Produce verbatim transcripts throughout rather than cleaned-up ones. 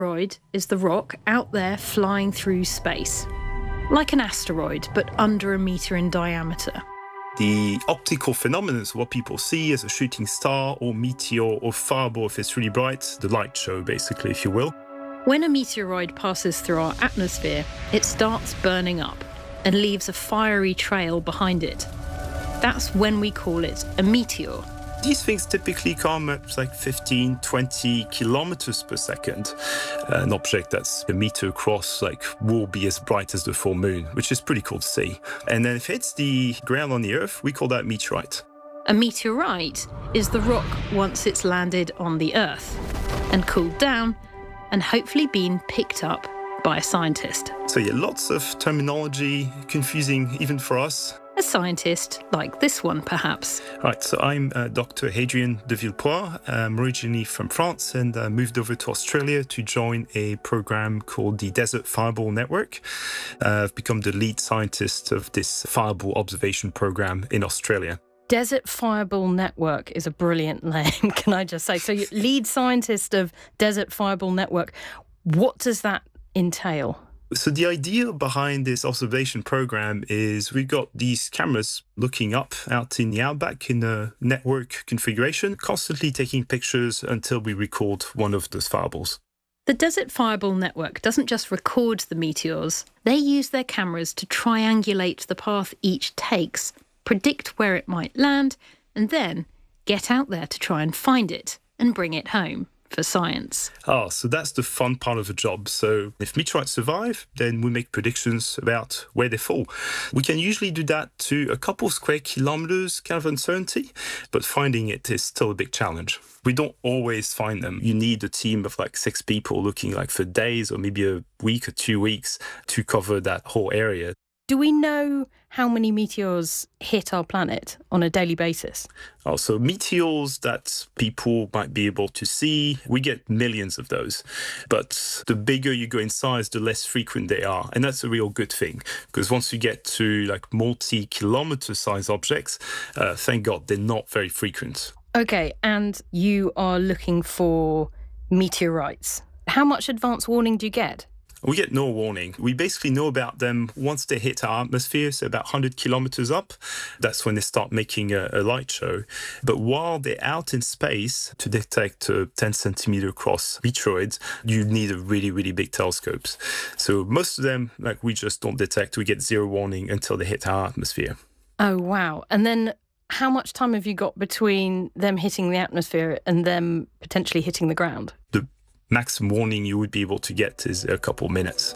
Asteroid is the rock out there flying through space. Like an asteroid, but under a metre in diameter. The optical phenomenon is what people see as a shooting star or meteor or fireball if it's really bright, the light show basically, if you will. When a meteoroid passes through our atmosphere, it starts burning up and leaves a fiery trail behind it. That's when we call it a meteor. These things typically come at like fifteen, twenty kilometers per second. An object that's a meter across like will be as bright as the full moon, which is pretty cool to see. And then if it hits the ground on the Earth, we call that meteorite. A meteorite is the rock once it's landed on the Earth and cooled down and hopefully been picked up by a scientist. So yeah, lots of terminology, confusing even for us. A scientist like this one, perhaps. Right, so I'm uh, Doctor Hadrien de Villepoix. I'm originally from France and uh, moved over to Australia to join a program called the Desert Fireball Network. Uh, I've become the lead scientist of this fireball observation program in Australia. Desert Fireball Network is a brilliant name, can I just say. So you're lead scientist of Desert Fireball Network. What does that entail? So the idea behind this observation program is we've got these cameras looking up out in the outback in a network configuration, constantly taking pictures until we record one of those fireballs. The Desert Fireball Network doesn't just record the meteors. They use their cameras to triangulate the path each takes, predict where it might land, and then get out there to try and find it and bring it home for science. Oh, so that's the fun part of the job. So if meteorites survive, then we make predictions about where they fall. We can usually do that to a couple square kilometers kind of uncertainty, but finding it is still a big challenge. We don't always find them. You need a team of like six people looking like for days or maybe a week or two weeks to cover that whole area. Do we know how many meteors hit our planet on a daily basis? Also, meteors that people might be able to see, we get millions of those. But the bigger you go in size, the less frequent they are. And that's a real good thing, because once you get to like multi-kilometer size objects, uh, thank God, they're not very frequent. OK, and you are looking for meteorites. How much advance warning do you get? We get no warning. We basically know about them once they hit our atmosphere, so about one hundred kilometers up. That's when they start making a, a light show. But while they're out in space, to detect a ten centimeter across meteoroids, you need a really, really big telescopes. So most of them, like we just don't detect. We get zero warning until they hit our atmosphere. Oh, wow. And then how much time have you got between them hitting the atmosphere and them potentially hitting the ground? The maximum warning you would be able to get is a couple minutes.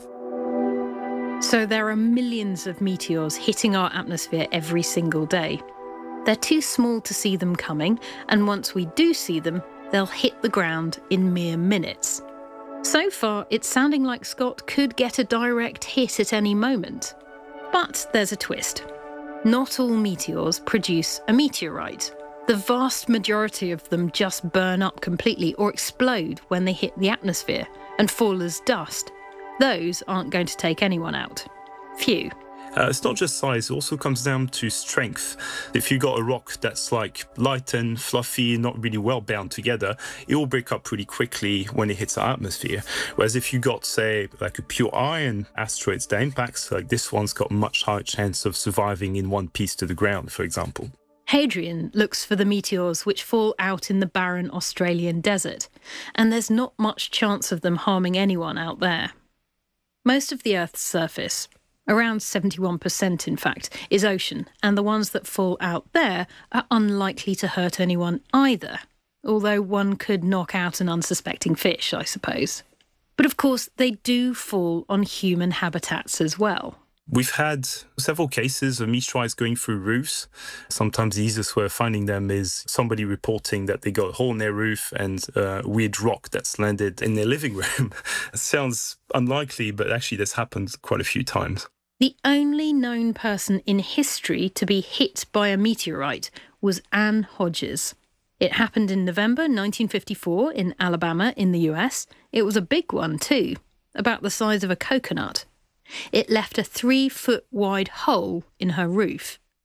So there are millions of meteors hitting our atmosphere every single day. They're too small to see them coming, and once we do see them, they'll hit the ground in mere minutes. So far, it's sounding like Scott could get a direct hit at any moment. But there's a twist. Not all meteors produce a meteorite. The vast majority of them just burn up completely or explode when they hit the atmosphere and fall as dust. Those aren't going to take anyone out. Phew. Uh, it's not just size, it also comes down to strength. If you got a rock that's like light and fluffy, not really well bound together, it will break up pretty quickly when it hits our atmosphere. Whereas if you got, say, like a pure iron asteroids that impacts, like this one's got a much higher chance of surviving in one piece to the ground, for example. Hadrien looks for the meteors which fall out in the barren Australian desert, and there's not much chance of them harming anyone out there. Most of the Earth's surface, around seventy-one percent in fact, is ocean, and the ones that fall out there are unlikely to hurt anyone either, although one could knock out an unsuspecting fish, I suppose. But of course, they do fall on human habitats as well. We've had several cases of meteorites going through roofs. Sometimes the easiest way of finding them is somebody reporting that they got a hole in their roof and a weird rock that's landed in their living room. It sounds unlikely, but actually this happened quite a few times. The only known person in history to be hit by a meteorite was Anne Hodges. It happened in November nineteen fifty-four in Alabama in the U S. It was a big one too, about the size of a coconut. It left a three-foot wide hole in her roof.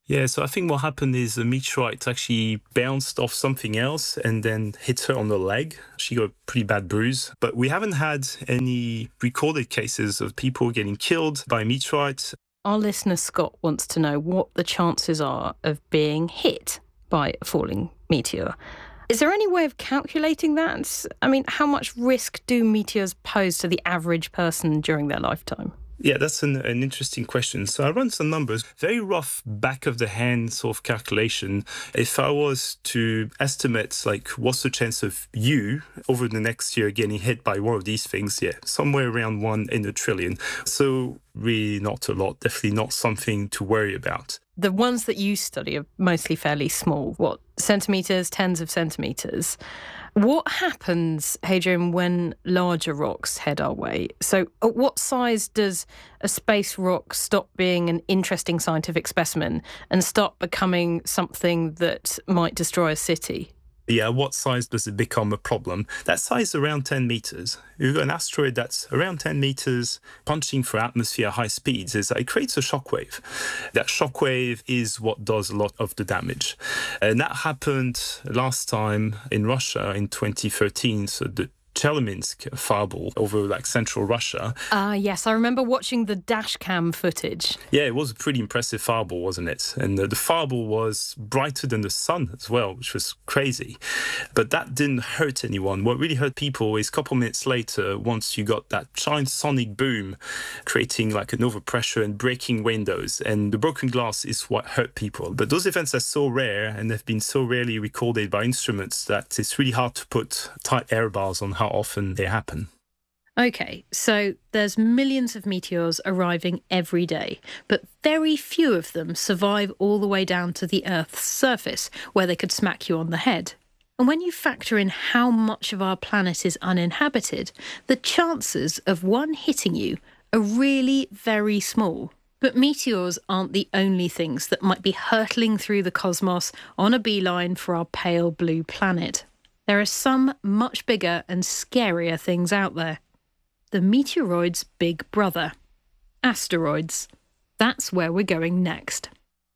Yeah, so I think what happened is a meteorite actually bounced off something else and then hit her on the leg. She got a pretty bad bruise. But we haven't had any recorded cases of people getting killed by meteorites. Our listener Scott wants to know what the chances are of being hit by a falling meteor. Is there any way of calculating that? I mean, how much risk do meteors pose to the average person during their lifetime? Yeah, that's an, an interesting question. So I run some numbers, very rough back of the hand sort of calculation. If I was to estimate, like, what's the chance of you over the next year getting hit by one of these things? Yeah, somewhere around one in a trillion. So really not a lot, definitely not something to worry about. The ones that you study are mostly fairly small, what, centimetres, tens of centimetres. What happens, Hadrian, when larger rocks head our way? So at what size does a space rock stop being an interesting scientific specimen and start becoming something that might destroy a city? Yeah, what size does it become a problem? That size is around ten meters. You've got an asteroid that's around ten meters, punching through atmosphere at high speeds. Is it creates a shockwave. That shockwave is what does a lot of the damage. And that happened last time in Russia in twenty thirteen. So the Chelyabinsk fireball over like central Russia. Ah, uh, yes, I remember watching the dash cam footage. Yeah, it was a pretty impressive fireball, wasn't it? And the, the fireball was brighter than the sun as well, which was crazy. But that didn't hurt anyone. What really hurt people is a couple minutes later, once you got that giant sonic boom, creating like an overpressure and breaking windows. And the broken glass is what hurt people. But those events are so rare and they've been so rarely recorded by instruments that it's really hard to put tight error bars on how often they happen. OK, so there's millions of meteors arriving every day, but very few of them survive all the way down to the Earth's surface, where they could smack you on the head. And when you factor in how much of our planet is uninhabited, the chances of one hitting you are really very small. But meteors aren't the only things that might be hurtling through the cosmos on a beeline for our pale blue planet. There are some much bigger and scarier things out there. The meteoroid's big brother, asteroids. That's where we're going next.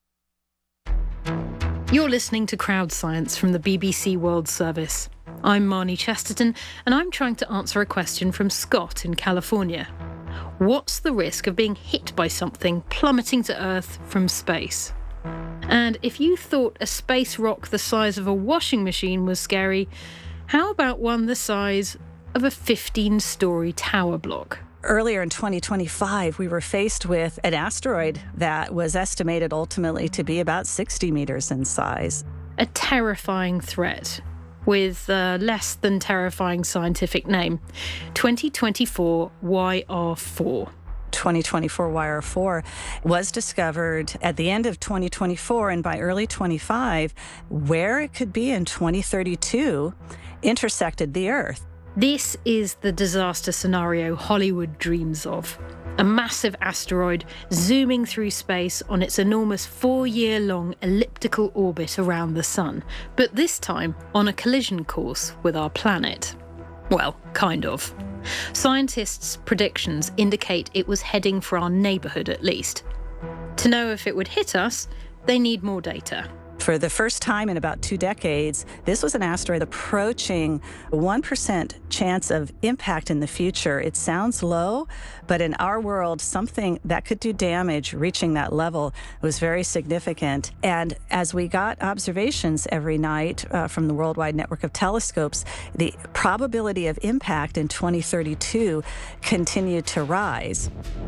You're listening to Crowd Science from the B B C World Service. I'm Marnie Chesterton, and I'm trying to answer a question from Scott in California. What's the risk of being hit by something plummeting to Earth from space? And if you thought a space rock the size of a washing machine was scary, how about one the size of a fifteen-storey tower block? Earlier in twenty twenty-five, we were faced with an asteroid that was estimated ultimately to be about sixty meters in size. A terrifying threat with a less than terrifying scientific name, twenty twenty-four Y R four. twenty twenty-four Y R four was discovered at the end of twenty twenty-four, and by early twenty-five, where it could be in twenty thirty-two, intersected the Earth. This is the disaster scenario Hollywood dreams of. A massive asteroid zooming through space on its enormous four-year-long elliptical orbit around the Sun, but this time on a collision course with our planet. Well, kind of. Scientists' predictions indicate it was heading for our neighbourhood at least. To know if it would hit us, they need more data. For the first time in about two decades, this was an asteroid approaching one percent chance of impact in the future. It sounds low, but in our world, something that could do damage reaching that level was very significant. And as we got observations every night uh, from the worldwide network of telescopes, the probability of impact in twenty thirty-two continued to rise.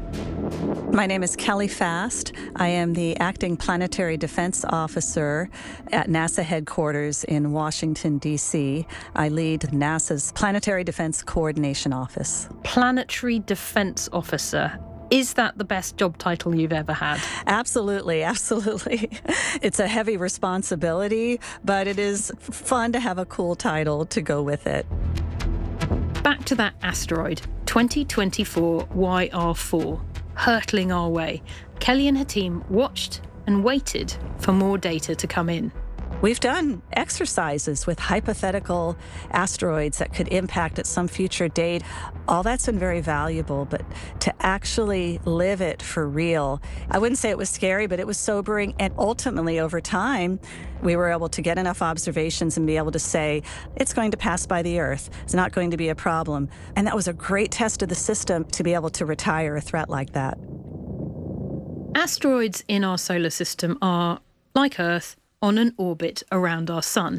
My name is Kelly Fast. I am the Acting Planetary Defense Officer at NASA headquarters in Washington, D C. I lead NASA's Planetary Defense Coordination Office. Planetary Defense Officer. Is that the best job title you've ever had? Absolutely, absolutely. It's a heavy responsibility, but it is fun to have a cool title to go with it. Back to that asteroid, twenty twenty-four Y R four, hurtling our way. Kelly and her team watched and waited for more data to come in. We've done exercises with hypothetical asteroids that could impact at some future date. All that's been very valuable, but to actually live it for real, I wouldn't say it was scary, but it was sobering. And ultimately, over time, we were able to get enough observations and be able to say, it's going to pass by the Earth. It's not going to be a problem. And that was a great test of the system to be able to retire a threat like that. Asteroids in our solar system are, like Earth, on an orbit around our sun.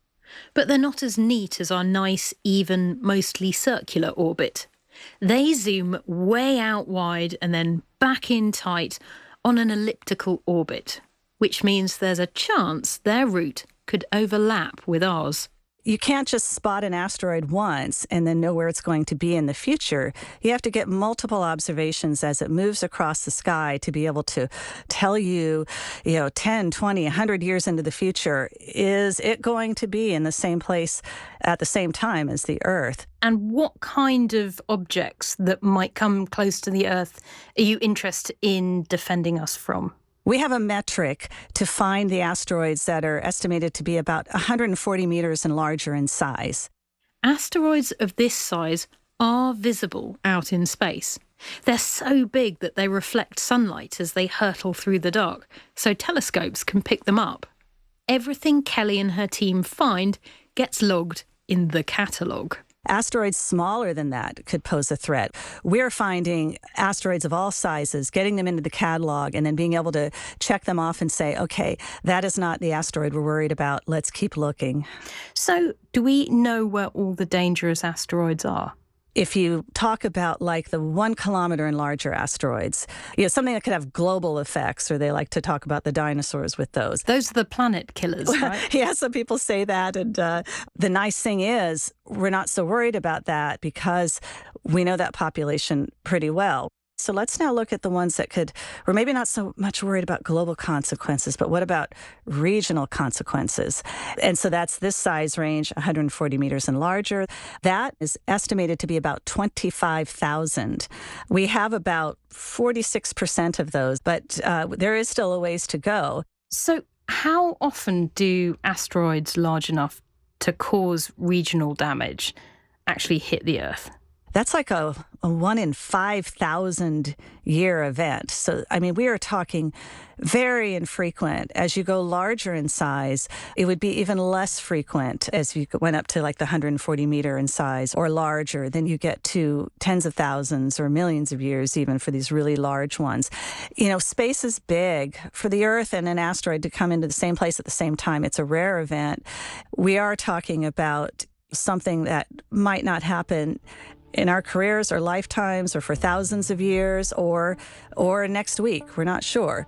But they're not as neat as our nice, even, mostly circular orbit. They zoom way out wide and then back in tight on an elliptical orbit, which means there's a chance their route could overlap with ours. You can't just spot an asteroid once and then know where it's going to be in the future. You have to get multiple observations as it moves across the sky to be able to tell you, you know, ten, twenty, one hundred years into the future, is it going to be in the same place at the same time as the Earth? And what kind of objects that might come close to the Earth are you interested in defending us from? We have a metric to find the asteroids that are estimated to be about one hundred forty meters and larger in size. Asteroids of this size are visible out in space. They're so big that they reflect sunlight as they hurtle through the dark, so telescopes can pick them up. Everything Kelly and her team find gets logged in the catalogue. Asteroids smaller than that could pose a threat. We're finding asteroids of all sizes, getting them into the catalog, and then being able to check them off and say, okay, that is not the asteroid we're worried about. Let's keep looking. So do we know where all the dangerous asteroids are? If you talk about like the one kilometer and larger asteroids, you know, something that could have global effects, or they like to talk about the dinosaurs with those. Those are the planet killers, right? Yeah, some people say that. And uh, the nice thing is we're not so worried about that because we know that population pretty well. So let's now look at the ones that could, we're maybe not so much worried about global consequences, but what about regional consequences? And so that's this size range, one hundred forty meters and larger. That is estimated to be about twenty-five thousand. We have about forty-six percent of those, but uh, there is still a ways to go. So how often do asteroids large enough to cause regional damage actually hit the Earth? That's like a, a one in five thousand year event. So, I mean, we are talking very infrequent. As you go larger in size, it would be even less frequent as you went up to like the one hundred forty meter in size or larger. Then you get to tens of thousands or millions of years even for these really large ones. You know, space is big. For the Earth and an asteroid to come into the same place at the same time, it's a rare event. We are talking about something that might not happen in our careers or lifetimes or for thousands of years or or next week. We're not sure.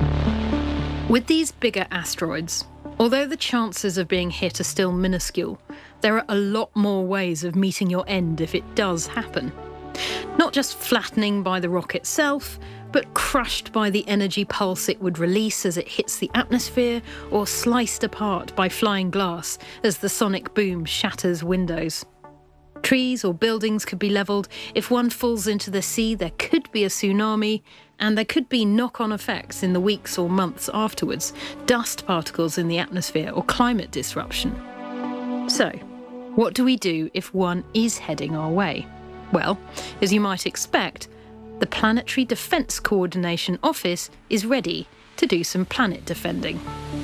With these bigger asteroids, although the chances of being hit are still minuscule, there are a lot more ways of meeting your end if it does happen. Not just flattening by the rock itself, but crushed by the energy pulse it would release as it hits the atmosphere, or sliced apart by flying glass as the sonic boom shatters windows. Trees or buildings could be levelled. If one falls into the sea, there could be a tsunami, and there could be knock-on effects in the weeks or months afterwards, dust particles in the atmosphere or climate disruption. So, what do we do if one is heading our way? Well, as you might expect, the Planetary Defence Coordination Office is ready to do some planet defending.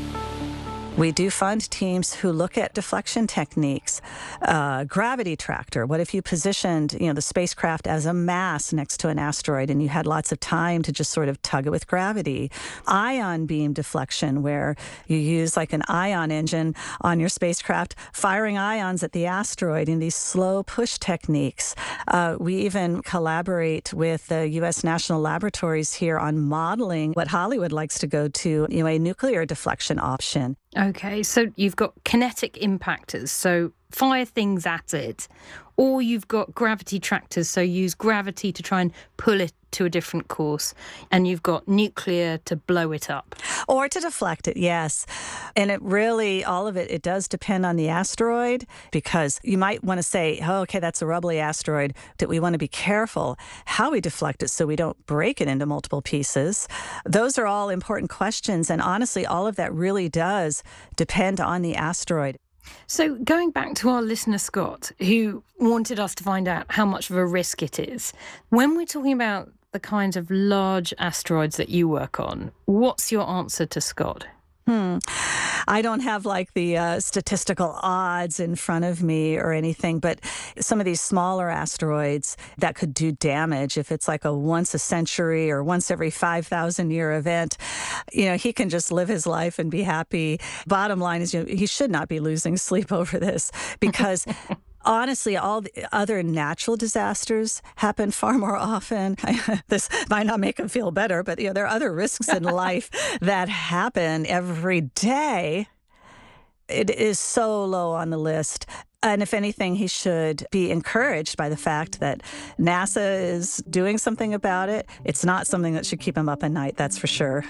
We do fund teams who look at deflection techniques. Uh, gravity tractor. What if you positioned, you know, the spacecraft as a mass next to an asteroid and you had lots of time to just sort of tug it with gravity? Ion beam deflection, where you use like an ion engine on your spacecraft, firing ions at the asteroid in these slow push techniques. Uh, we even collaborate with the U S National Laboratories here on modeling what Hollywood likes to go to, you know, a nuclear deflection option. Okay, so you've got kinetic impactors, so fire things at it, or you've got gravity tractors, so use gravity to try and pull it to a different course, and you've got nuclear to blow it up. Or to deflect it, yes. And it really, all of it, it does depend on the asteroid, because you might want to say, oh, okay, that's a rubbly asteroid, that we want to be careful how we deflect it so we don't break it into multiple pieces. Those are all important questions, and honestly, all of that really does depend on the asteroid. So going back to our listener, Scott, who wanted us to find out how much of a risk it is, when we're talking about the kinds of large asteroids that you work on, what's your answer to Scott? Hmm. I don't have like the uh, statistical odds in front of me or anything, but some of these smaller asteroids that could do damage, if it's like a once a century or once every five thousand year event, you know, he can just live his life and be happy. Bottom line is, you know, he should not be losing sleep over this, because honestly, all the other natural disasters happen far more often. This might not make him feel better, but you know, there are other risks in life that happen every day. It is so low on the list. And if anything, he should be encouraged by the fact that NASA is doing something about it. It's not something that should keep him up at night, that's for sure.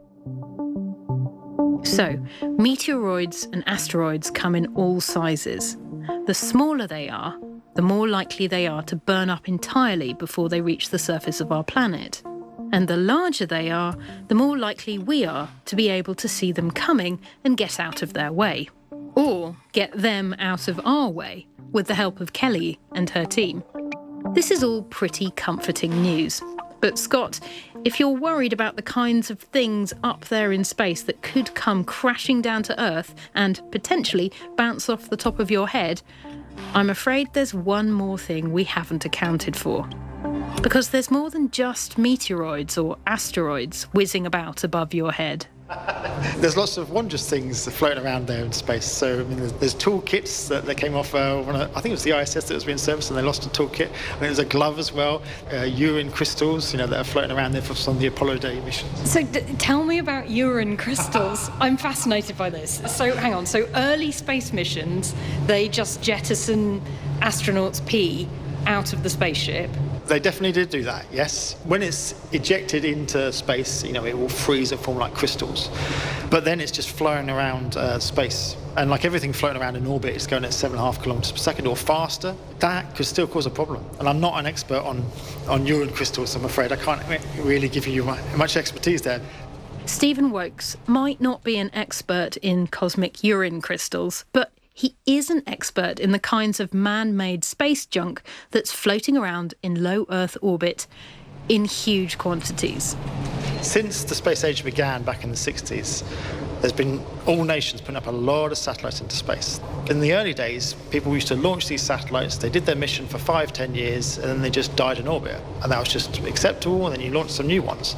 So, meteoroids and asteroids come in all sizes. The smaller they are, the more likely they are to burn up entirely before they reach the surface of our planet. And the larger they are, the more likely we are to be able to see them coming and get out of their way. Or get them out of our way, with the help of Kelly and her team. This is all pretty comforting news. But Scott, if you're worried about the kinds of things up there in space that could come crashing down to Earth and potentially bounce off the top of your head, I'm afraid there's one more thing we haven't accounted for. Because there's more than just meteoroids or asteroids whizzing about above your head. There's lots of wondrous things floating around there in space. So I mean, there's, there's toolkits that, that came off, uh, one of, I think it was the I S S that was being serviced, and they lost a toolkit. I mean, there's a glove as well, uh, urine crystals, you know, that are floating around there from some of the Apollo day missions. So d- tell me about urine crystals. I'm fascinated by this. So hang on, so early space missions, they just jettison astronauts' pee out of the spaceship. They definitely did do that, yes. When it's ejected into space, you know, it will freeze and form like crystals. But then it's just flowing around uh, space. And like everything floating around in orbit, it's going at seven and a half kilometers per second or faster. That could still cause a problem. And I'm not an expert on, on urine crystals, I'm afraid. I can't really give you much expertise there. Stephen Wokes might not be an expert in cosmic urine crystals, but he is an expert in the kinds of man-made space junk that's floating around in low Earth orbit in huge quantities. Since the space age began back in the sixties, there's been all nations putting up a lot of satellites into space. In the early days, people used to launch these satellites, they did their mission for five, ten years, and then they just died in orbit. And that was just acceptable, and then you launched some new ones.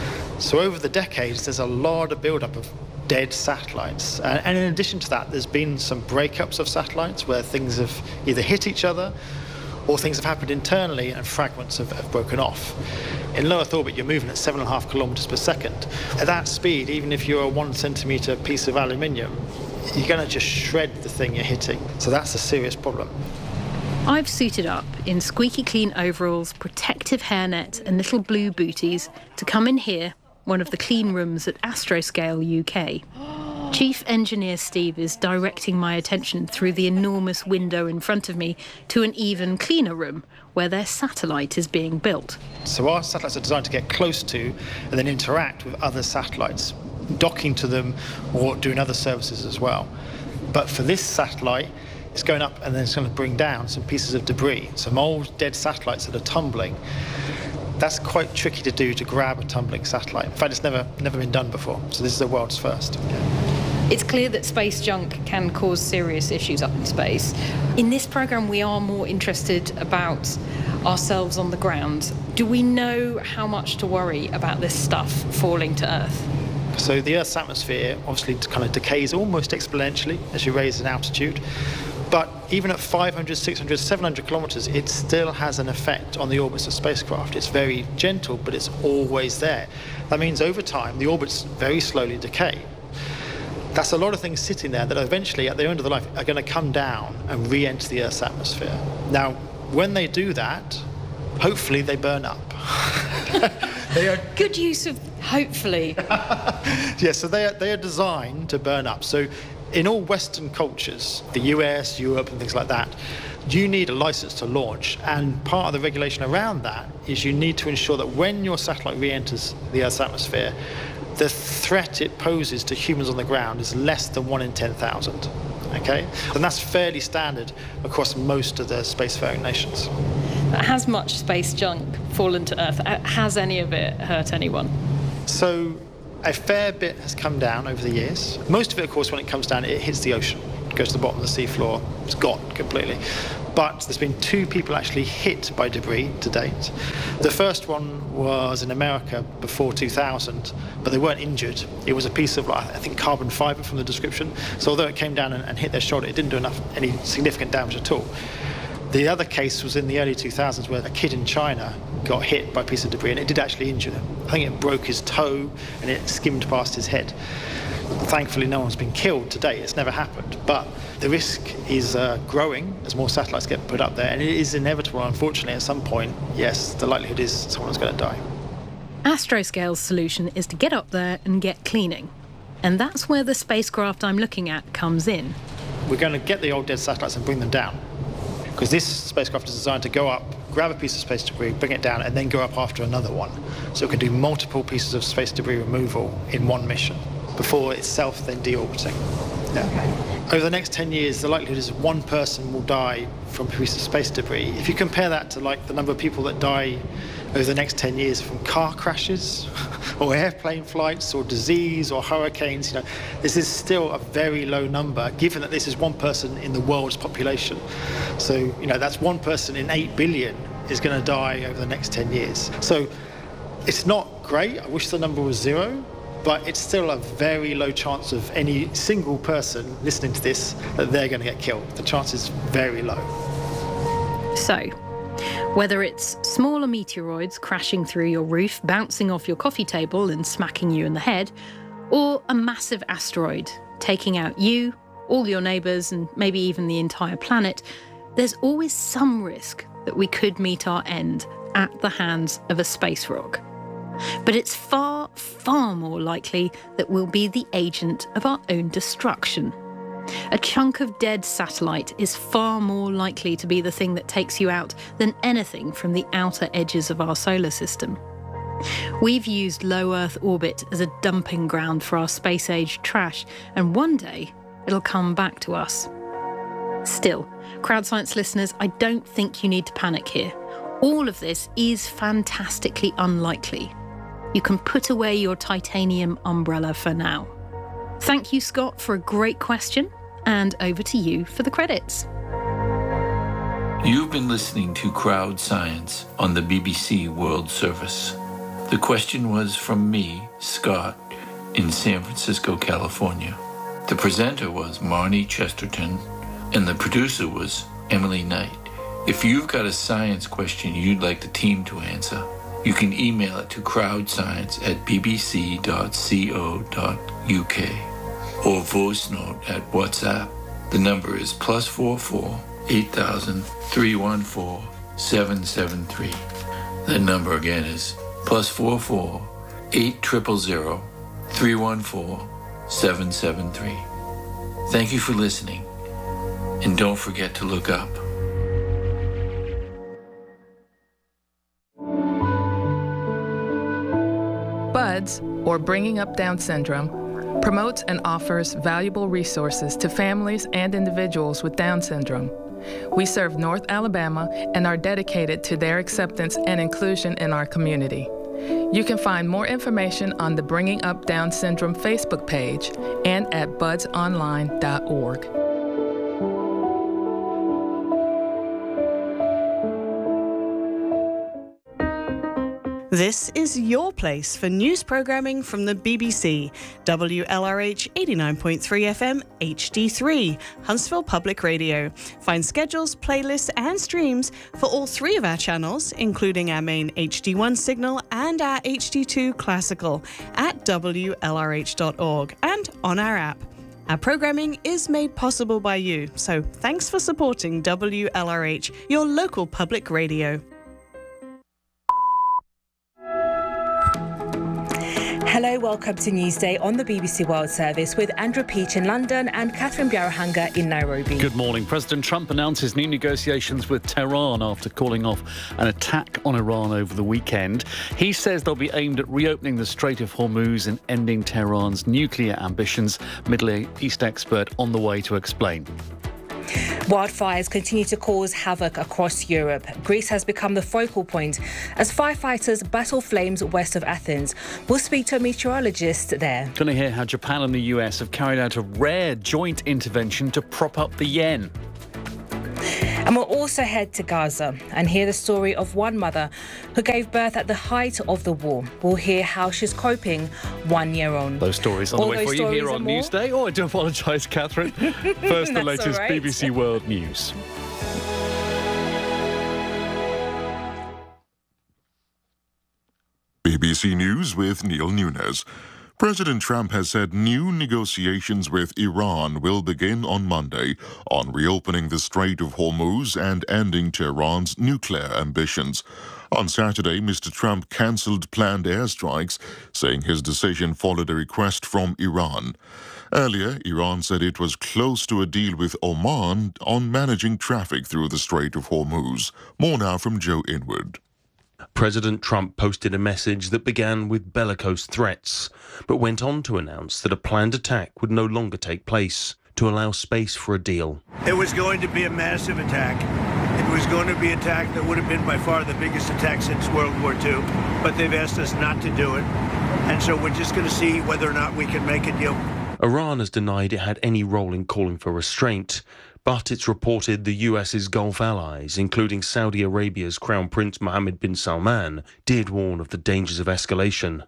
So over the decades, there's a lot of build-up of dead satellites. Uh, and in addition to that, there's been some breakups of satellites where things have either hit each other or things have happened internally and fragments have, have broken off. In low Earth orbit, you're moving at seven and a half kilometers per second. At that speed, even if you're a one centimeter piece of aluminium, you're going to just shred the thing you're hitting. So that's a serious problem. I've suited up in squeaky clean overalls, protective hairnet and little blue booties to come in here, one of the clean rooms at Astroscale U K. Chief Engineer Steve is directing my attention through the enormous window in front of me to an even cleaner room where their satellite is being built. So our satellites are designed to get close to and then interact with other satellites, docking to them or doing other services as well. But for this satellite, it's going up and then it's going to bring down some pieces of debris, some old dead satellites that are tumbling. That's quite tricky to do, to grab a tumbling satellite. In fact, it's never never been done before, so this is the world's first. It's clear that space junk can cause serious issues up in space. In this programme, we are more interested about ourselves on the ground. Do we know how much to worry about this stuff falling to Earth? So the Earth's atmosphere obviously kind of decays almost exponentially as you raise in altitude. But even at five hundred, six hundred, seven hundred kilometers, it still has an effect on the orbits of spacecraft. It's very gentle, but it's always there. That means over time, the orbits very slowly decay. That's a lot of things sitting there that eventually, at the end of their life, are going to come down and re-enter the Earth's atmosphere. Now, when they do that, hopefully they burn up. They are good use of hopefully. Yeah, so they are, they are designed to burn up. So in all Western cultures, the U S, Europe and things like that, you need a license to launch. And part of the regulation around that is you need to ensure that when your satellite re-enters the Earth's atmosphere, the threat it poses to humans on the ground is less than one in ten thousand. Okay? And that's fairly standard across most of the spacefaring nations. Has much space junk fallen to Earth? Has any of it hurt anyone? So a fair bit has come down over the years. Most of it, of course, when it comes down, it hits the ocean. It goes to the bottom of the seafloor. It's gone completely. But there's been two people actually hit by debris to date. The first one was in America before two thousand, but they weren't injured. It was a piece of, I think, carbon fibre from the description. So although it came down and, and hit their shoulder, it didn't do enough any significant damage at all. The other case was in the early two thousands where a kid in China got hit by a piece of debris and it did actually injure him. I think it broke his toe and it skimmed past his head. Thankfully, no one's been killed to date. It's never happened. But the risk is uh, growing as more satellites get put up there, and it is inevitable, unfortunately, at some point, yes, the likelihood is someone's going to die. Astroscale's solution is to get up there and get cleaning. And that's where the spacecraft I'm looking at comes in. We're going to get the old dead satellites and bring them down. Because this spacecraft is designed to go up, grab a piece of space debris, bring it down, and then go up after another one. So it can do multiple pieces of space debris removal in one mission, before itself then deorbiting. Yeah. Okay. Over the next ten years, the likelihood is one person will die from a piece of space debris. If you compare that to like the number of people that die over the next ten years from car crashes or airplane flights or disease or hurricanes, you know, this is still a very low number, given that this is one person in the world's population. So, you know, that's one person in eight billion is going to die over the next ten years. So it's not great. I wish the number was zero. But it's still a very low chance of any single person listening to this that they're going to get killed. The chance is very low. So, whether it's smaller meteoroids crashing through your roof, bouncing off your coffee table and smacking you in the head, or a massive asteroid taking out you, all your neighbours and maybe even the entire planet, there's always some risk that we could meet our end at the hands of a space rock. But it's far, far more likely that we'll be the agent of our own destruction. A chunk of dead satellite is far more likely to be the thing that takes you out than anything from the outer edges of our solar system. We've used low Earth orbit as a dumping ground for our space-age trash, and one day it'll come back to us. Still, Crowd Science listeners, I don't think you need to panic here. All of this is fantastically unlikely. You can put away your titanium umbrella for now. Thank you, Scott, for a great question, and over to you for the credits. You've been listening to Crowd Science on the B B C World Service. The question was from me, Scott, in San Francisco, California. The presenter was Marnie Chesterton, and the producer was Emily Knight. If you've got a science question you'd like the team to answer, you can email it to crowdscience at b b c dot co dot u k or voice note at WhatsApp. The number is plus four four eight thousand three one four seven seven three. That number again is plus four four eight triple zero three one four seven seven three. Thank you for listening, and don't forget to look up. BUDS, or Bringing Up Down Syndrome, promotes and offers valuable resources to families and individuals with Down syndrome. We serve North Alabama and are dedicated to their acceptance and inclusion in our community. You can find more information on the Bringing Up Down Syndrome Facebook page and at buds online dot org. This is your place for news programming from the B B C, W L R H eighty-nine point three F M H D three, Huntsville Public Radio. Find schedules, playlists and streams for all three of our channels, including our main H D one signal and our H D two classical, at W L R H dot org and on our app. Our programming is made possible by you, so thanks for supporting W L R H, your local public radio. Hello, welcome to Newsday on the B B C World Service with Andrew Peach in London and Catherine Biarahanga in Nairobi. Good morning. President Trump announces new negotiations with Tehran after calling off an attack on Iran over the weekend. He says they'll be aimed at reopening the Strait of Hormuz and ending Tehran's nuclear ambitions. Middle East expert on the way to explain. Wildfires continue to cause havoc across Europe. Greece has become the focal point as firefighters battle flames west of Athens. We'll speak to a meteorologist there. Going to hear how Japan and the U S have carried out a rare joint intervention to prop up the yen. And we'll also head to Gaza and hear the story of one mother who gave birth at the height of the war. We'll hear how she's coping one year on. Those stories on All the way for you here on Newsday. Oh, I do apologise, Catherine. First, the latest right. B B C World News. B B C News with Neil Nunes. President Trump has said new negotiations with Iran will begin on Monday on reopening the Strait of Hormuz and ending Tehran's nuclear ambitions. On Saturday, Mister Trump cancelled planned airstrikes, saying his decision followed a request from Iran. Earlier, Iran said it was close to a deal with Oman on managing traffic through the Strait of Hormuz. More now from Joe Inwood. President Trump posted a message that began with bellicose threats, but went on to announce that a planned attack would no longer take place to allow space for a deal. It was going to be a massive attack. It was going to be an attack that would have been by far the biggest attack since World War Two, but they've asked us not to do it, and so we're just going to see whether or not we can make a deal. Iran has denied it had any role in calling for restraint, but it's reported the U S's Gulf allies, including Saudi Arabia's Crown Prince Mohammed bin Salman, did warn of the dangers of escalation.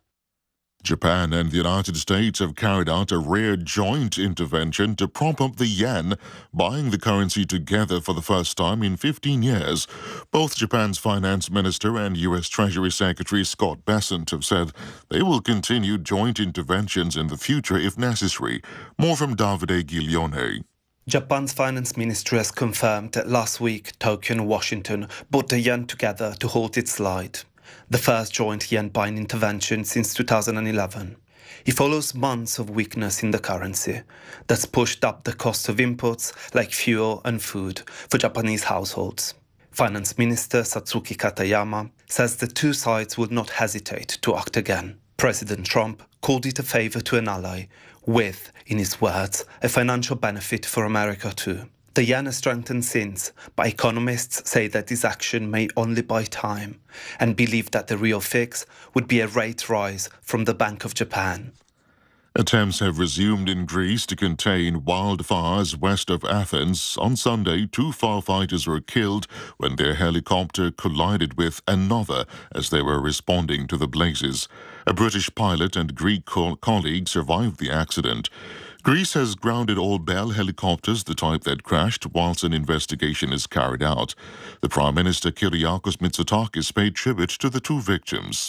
Japan and the United States have carried out a rare joint intervention to prop up the yen, buying the currency together for the first time in fifteen years. Both Japan's finance minister and U S Treasury Secretary Scott Bessent have said they will continue joint interventions in the future if necessary. More from Davide Giglione. Japan's finance ministry has confirmed that last week Tokyo and Washington put the yen together to halt its slide, the first joint yen buying intervention since two thousand eleven. It follows months of weakness in the currency that's pushed up the cost of inputs like fuel and food for Japanese households. Finance Minister Satsuki Katayama says the two sides would not hesitate to act again. President Trump called it a favour to an ally with, in his words, a financial benefit for America too. The yen has strengthened since, but economists say that this action may only buy time and believe that the real fix would be a rate rise from the Bank of Japan. Attempts have resumed in Greece to contain wildfires west of Athens. On Sunday, two firefighters were killed when their helicopter collided with another as they were responding to the blazes. A British pilot and Greek co- colleague survived the accident. Greece has grounded all Bell helicopters, the type that crashed, whilst an investigation is carried out. The Prime Minister Kyriakos Mitsotakis paid tribute to the two victims.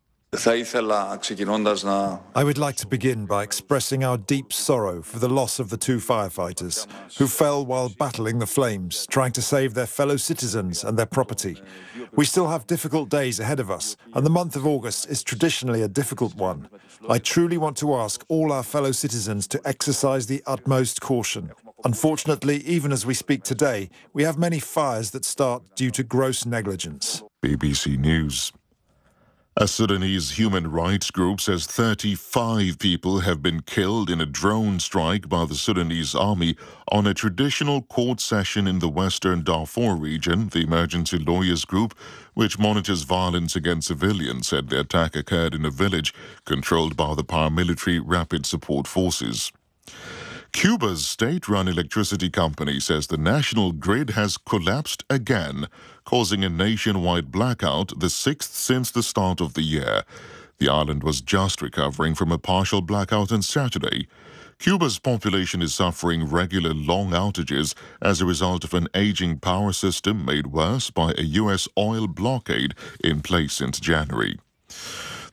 I would like to begin by expressing our deep sorrow for the loss of the two firefighters who fell while battling the flames, trying to save their fellow citizens and their property. We still have difficult days ahead of us, and the month of August is traditionally a difficult one. I truly want to ask all our fellow citizens to exercise the utmost caution. Unfortunately, even as we speak today, we have many fires that start due to gross negligence. B B C News. A Sudanese human rights group says thirty-five people have been killed in a drone strike by the Sudanese army on a traditional court session in the western Darfur region. The emergency lawyers group, which monitors violence against civilians, said the attack occurred in a village controlled by the paramilitary Rapid Support Forces. Cuba's state-run electricity company says the national grid has collapsed again, causing a nationwide blackout, the sixth since the start of the year. The island was just recovering from a partial blackout on Saturday. Cuba's population is suffering regular long outages as a result of an aging power system made worse by a U S oil blockade in place since January.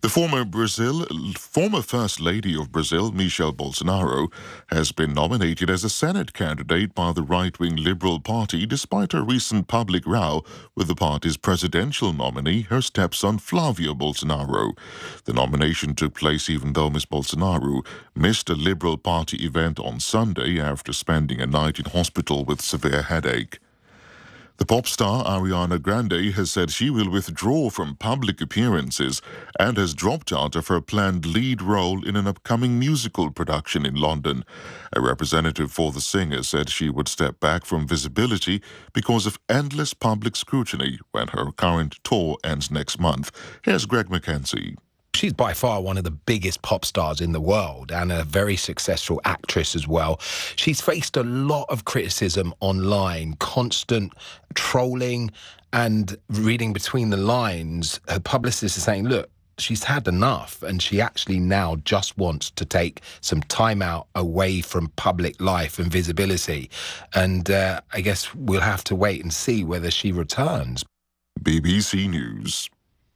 The former Brazil, former First Lady of Brazil, Michelle Bolsonaro, has been nominated as a Senate candidate by the right-wing Liberal Party despite a recent public row with the party's presidential nominee, her stepson Flavio Bolsonaro. The nomination took place even though Miz Bolsonaro missed a Liberal Party event on Sunday after spending a night in hospital with severe headache. The pop star Ariana Grande has said she will withdraw from public appearances and has dropped out of her planned lead role in an upcoming musical production in London. A representative for the singer said she would step back from visibility because of endless public scrutiny when her current tour ends next month. Here's Greg McKenzie. She's by far one of the biggest pop stars in the world and a very successful actress as well. She's faced a lot of criticism online, constant trolling, and reading between the lines. Her publicist is saying, look, she's had enough, and she actually now just wants to take some time out away from public life and visibility. And uh, I guess we'll have to wait and see whether she returns. B B C News.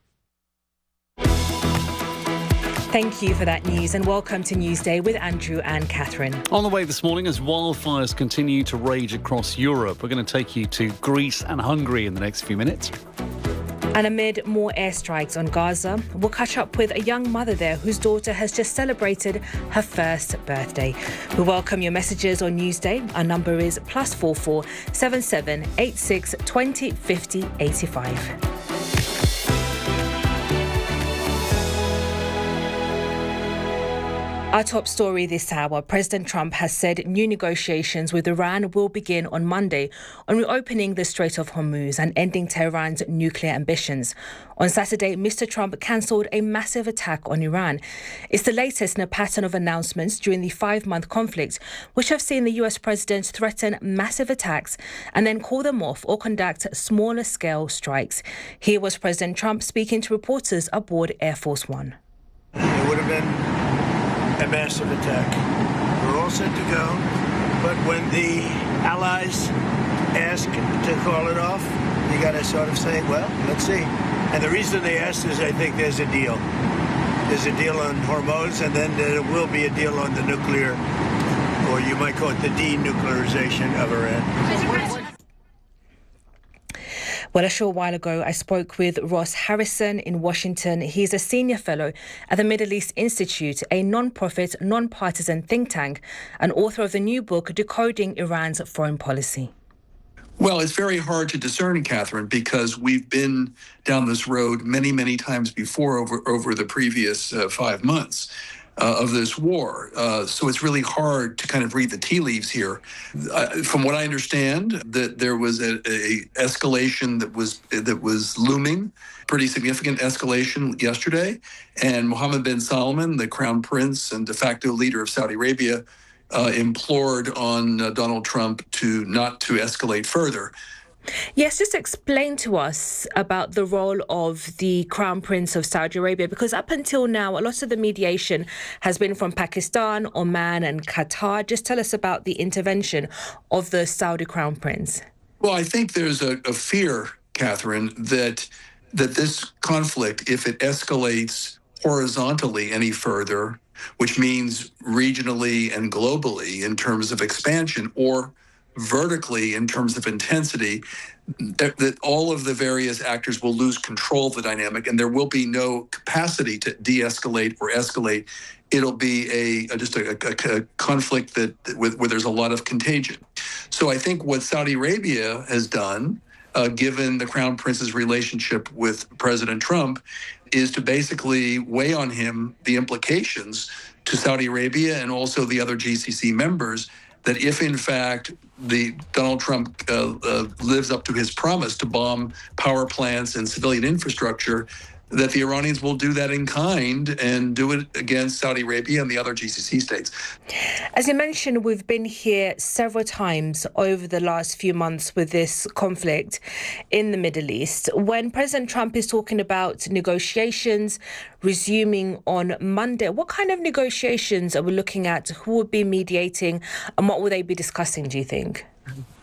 Thank you for that news and welcome to Newsday with Andrew and Catherine. On the way this morning, as wildfires continue to rage across Europe, we're going to take you to Greece and Hungary in the next few minutes. And amid more airstrikes on Gaza, we'll catch up with a young mother there whose daughter has just celebrated her first birthday. We welcome your messages on Newsday. Our number is plus four four seven seven eight six twenty fifty eighty-five. Our top story this hour, President Trump has said new negotiations with Iran will begin on Monday on reopening the Strait of Hormuz and ending Tehran's nuclear ambitions. On Saturday, Mister Trump cancelled a massive attack on Iran. It's the latest in a pattern of announcements during the five-month conflict, which have seen the U S president threaten massive attacks and then call them off or conduct smaller-scale strikes. Here was President Trump speaking to reporters aboard Air Force One. It would have been a massive attack. We're all set to go, but when the allies ask to call it off, you got to sort of say, well, let's see. And the reason they asked is I think there's a deal. There's a deal on Hormuz, and then there will be a deal on the nuclear, or you might call it the denuclearization of Iran. Well, a short while ago, I spoke with Ross Harrison in Washington. He's a senior fellow at the Middle East Institute, a non-profit, non-partisan think tank, and author of the new book, Decoding Iran's Foreign Policy. Well, it's very hard to discern, Catherine, because we've been down this road many, many times before over, over the previous uh, five months. Uh, of this war. Uh, so it's really hard to kind of read the tea leaves here. Uh, from what I understand, that there was a, a escalation that was that was looming, pretty significant escalation yesterday. And Mohammed bin Salman, the crown prince and de facto leader of Saudi Arabia, uh, implored on uh, Donald Trump to not to escalate further. Yes, just explain to us about the role of the Crown Prince of Saudi Arabia, because up until now, a lot of the mediation has been from Pakistan, Oman and Qatar. Just tell us about the intervention of the Saudi Crown Prince. Well, I think there's a, a fear, Catherine, that that this conflict, if it escalates horizontally any further, which means regionally and globally in terms of expansion, or vertically in terms of intensity, that, that all of the various actors will lose control of the dynamic, and there will be no capacity to de-escalate or escalate. It'll be a, a just a, a, a conflict that with, where there's a lot of contagion. So I think what Saudi Arabia has done, uh, given the Crown Prince's relationship with President Trump, is to basically weigh on him the implications to Saudi Arabia and also the other G C C members, that if, in fact, the Donald Trump uh, uh, lives up to his promise to bomb power plants and civilian infrastructure, that the Iranians will do that in kind and do it against Saudi Arabia and the other G C C states. As you mentioned, we've been here several times over the last few months with this conflict in the Middle East. When President Trump is talking about negotiations resuming on Monday, what kind of negotiations are we looking at? Who will be mediating and what will they be discussing, do you think?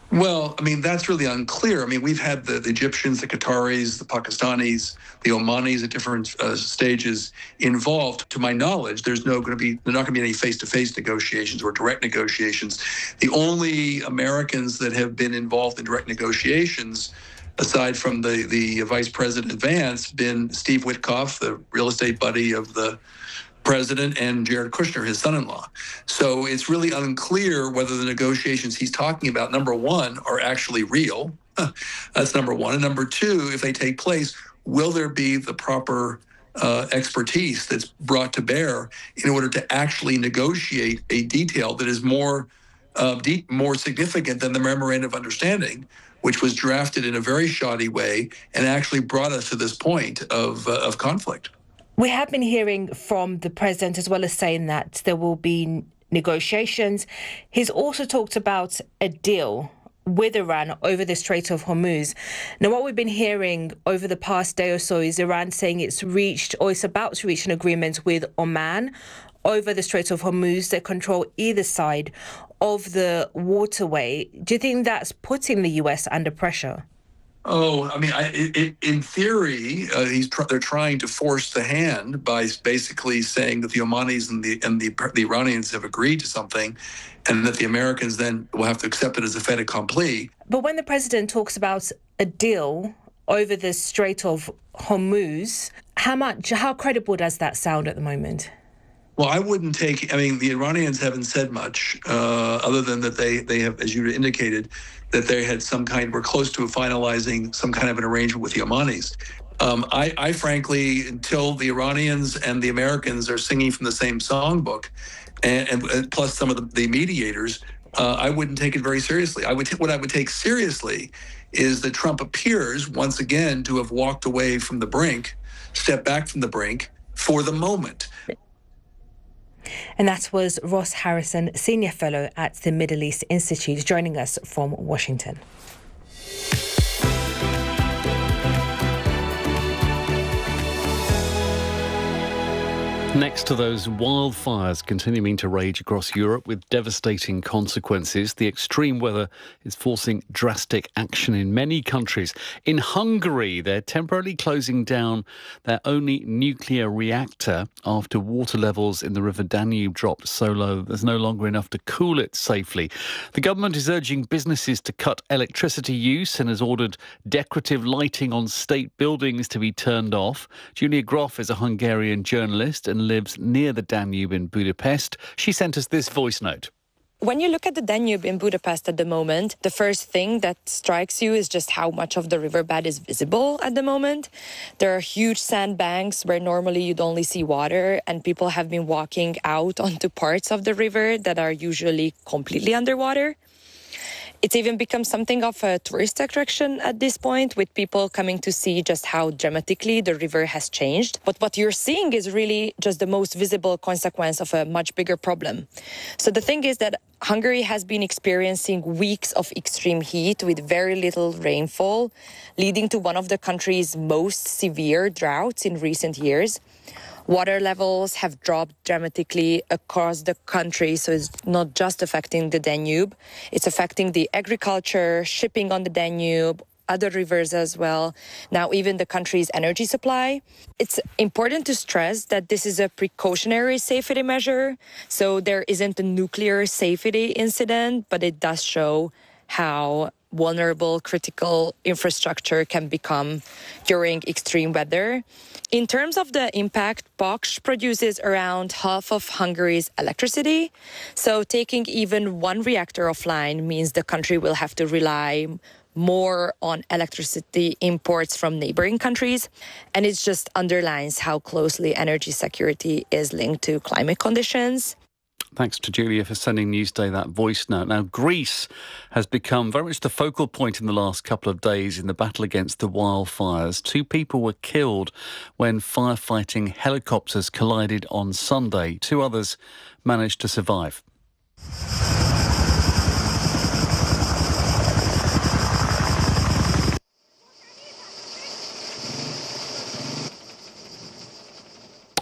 Well, I mean, that's really unclear. I mean, we've had the, the Egyptians, the Qataris, the Pakistanis, the Omanis at different uh, stages involved. To my knowledge, there's no going to be, there's not going to be any face-to-face negotiations or direct negotiations. The only Americans that have been involved in direct negotiations, aside from the, the Vice President Vance, been Steve Witkoff, the real estate buddy of the president, and Jared Kushner, his son-in-law. So it's really unclear whether the negotiations he's talking about, number one, are actually real. That's number one. And number two, if they take place, will there be the proper uh, expertise that's brought to bear in order to actually negotiate a detail that is more, uh, deep, more significant than the memorandum of understanding, which was drafted in a very shoddy way and actually brought us to this point of, uh, of conflict. We have been hearing from the president as well as saying that there will be negotiations. He's also talked about a deal with Iran over the Strait of Hormuz. Now, what we've been hearing over the past day or so is Iran saying it's reached or it's about to reach an agreement with Oman over the Strait of Hormuz that control either side of the waterway. Do you think that's putting the U S under pressure? Oh, I mean, I, it, in theory, uh, he's tr- they're trying to force the hand by basically saying that the Omanis and the and the, the Iranians have agreed to something, and that the Americans then will have to accept it as a fait accompli. But when the president talks about a deal over the Strait of Hormuz, how much, how credible does that sound at the moment? Well, I wouldn't take, I mean, the Iranians haven't said much, uh, other than that they, they have, as you indicated, that they had some kind, were close to finalizing some kind of an arrangement with the Omanis. Um, I, I frankly, until the Iranians and the Americans are singing from the same songbook, and, and plus some of the, the mediators, uh, I wouldn't take it very seriously. I would t- what I would take seriously is that Trump appears once again to have walked away from the brink, stepped back from the brink for the moment. And that was Ross Harrison, Senior Fellow at the Middle East Institute, joining us from Washington. Next to those wildfires continuing to rage across Europe with devastating consequences, the extreme weather is forcing drastic action in many countries. In Hungary, they're temporarily closing down their only nuclear reactor after water levels in the River Danube dropped so low there's no longer enough to cool it safely. The government is urging businesses to cut electricity use and has ordered decorative lighting on state buildings to be turned off. Julia Groff is a Hungarian journalist and lives near the Danube in Budapest. She sent us this voice note. When you look at the Danube in Budapest at the moment, the first thing that strikes you is just how much of the riverbed is visible at the moment. There are huge sandbanks where normally you'd only see water, and people have been walking out onto parts of the river that are usually completely underwater. It's even become something of a tourist attraction at this point, with people coming to see just how dramatically the river has changed. But what you're seeing is really just the most visible consequence of a much bigger problem. So the thing is that Hungary has been experiencing weeks of extreme heat with very little rainfall, leading to one of the country's most severe droughts in recent years. Water levels have dropped dramatically across the country, so it's not just affecting the Danube. It's affecting the agriculture, shipping on the Danube, other rivers as well, now even the country's energy supply. It's important to stress that this is a precautionary safety measure, so there isn't a nuclear safety incident, but it does show how vulnerable critical infrastructure can become during extreme weather. In terms of the impact, Paks produces around half of Hungary's electricity. So taking even one reactor offline means the country will have to rely more on electricity imports from neighboring countries. And it just underlines how closely energy security is linked to climate conditions. Thanks to Julia for sending Newsday that voice note. Now, Greece has become very much the focal point in the last couple of days in the battle against the wildfires. Two people were killed when firefighting helicopters collided on Sunday. Two others managed to survive.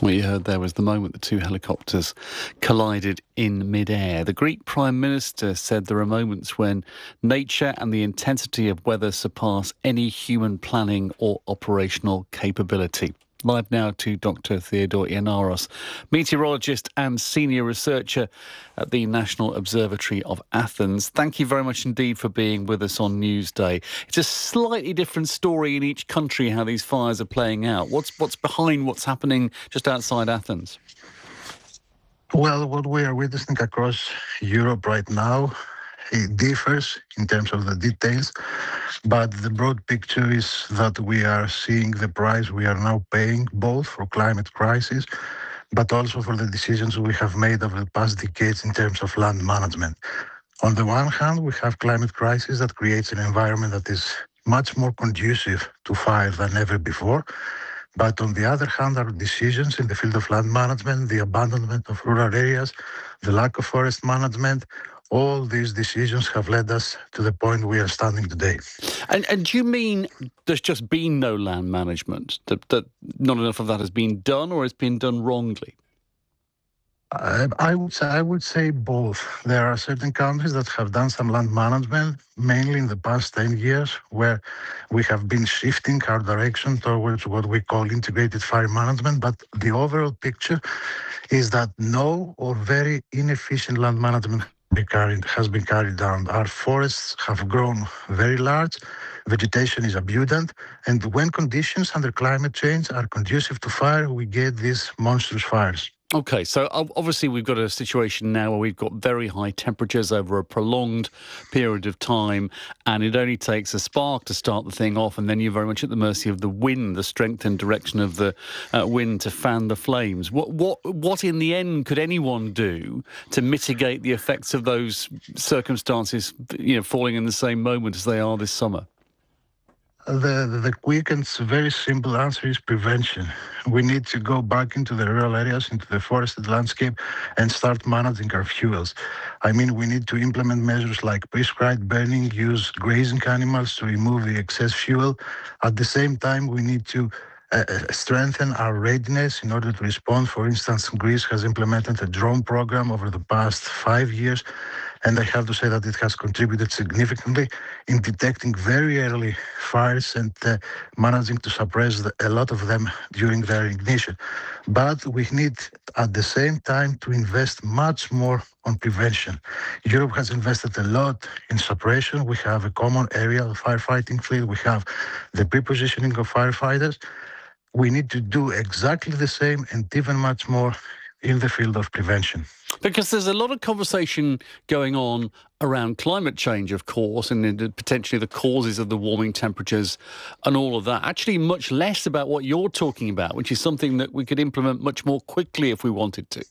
What you heard there was the moment the two helicopters collided in mid-air. The Greek Prime Minister said there are moments when nature and the intensity of weather surpass any human planning or operational capability. Live now to Doctor Theodore Ioannaros, meteorologist and senior researcher at the National Observatory of Athens. Thank you very much indeed for being with us on Newsday. It's a slightly different story in each country how these fires are playing out. What's what's behind what's happening just outside Athens? Well, what we are witnessing across Europe right now, it differs in terms of the details, but the broad picture is that we are seeing the price we are now paying both for climate crisis, but also for the decisions we have made over the past decades in terms of land management. On the one hand, we have climate crisis that creates an environment that is much more conducive to fire than ever before. But on the other hand, our decisions in the field of land management, the abandonment of rural areas, the lack of forest management, all these decisions have led us to the point we are standing today. And, and do you mean there's just been no land management, that, that not enough of that has been done, or it's been done wrongly? I, I would say, I would say both. There are certain countries that have done some land management, mainly in the past ten years, where we have been shifting our direction towards what we call integrated fire management. But the overall picture is that no or very inefficient land management has been carried down. Our forests have grown very large, vegetation is abundant, and when conditions under climate change are conducive to fire, we get these monstrous fires. OK, so obviously we've got a situation now where we've got very high temperatures over a prolonged period of time, and it only takes a spark to start the thing off, and then you're very much at the mercy of the wind, the strength and direction of the uh, wind to fan the flames. What, what, what in the end could anyone do to mitigate the effects of those circumstances, you know, falling in the same moment as they are this summer? The, the quick and very simple answer is prevention. We need to go back into the rural areas, into the forested landscape, and start managing our fuels. I mean, we need to implement measures like prescribed burning, use grazing animals to remove the excess fuel. At the same time, we need to uh, strengthen our readiness in order to respond. For instance, Greece has implemented a drone program over the past five years. And I have to say that it has contributed significantly in detecting very early fires and uh, managing to suppress the, a lot of them during their ignition. But we need, at the same time, to invest much more on prevention. Europe has invested a lot in suppression. We have a common aerial firefighting fleet. We have the pre-positioning of firefighters. We need to do exactly the same and even much more in the field of prevention. Because there's a lot of conversation going on around climate change, of course, and potentially the causes of the warming temperatures and all of that. Actually, much less about what you're talking about, which is something that we could implement much more quickly if we wanted to.